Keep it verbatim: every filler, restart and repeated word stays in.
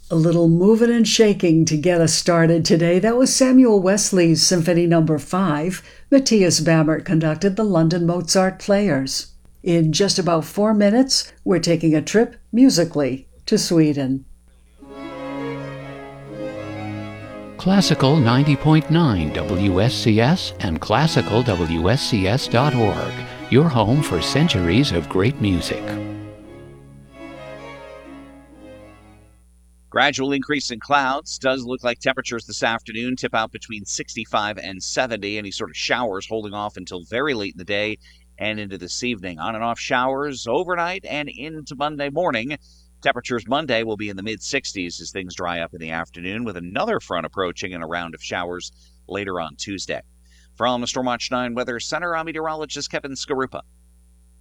A little moving and shaking to get us started today. That was Samuel Wesley's Symphony Number five. Matthias Bammert conducted the London Mozart Players. In just about four minutes, we're taking a trip musically to Sweden. Classical ninety point nine W S C S and classical W S C S dot org, your home for centuries of great music. Gradual increase in clouds. Does look like temperatures this afternoon tip out between sixty-five and seventy. Any sort of showers holding off until very late in the day and into this evening. On and off showers overnight and into Monday morning. Temperatures Monday will be in the mid-sixties as things dry up in the afternoon, with another front approaching and a round of showers later on Tuesday. From the Stormwatch nine Weather Center, I'm meteorologist Kevin Skarupa.